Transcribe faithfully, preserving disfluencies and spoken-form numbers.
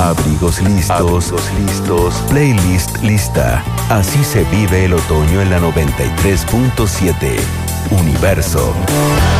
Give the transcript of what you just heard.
Abrigos listos. Abrigos listos. Playlist lista. Así se vive el otoño en la noventa y tres punto siete. Universo.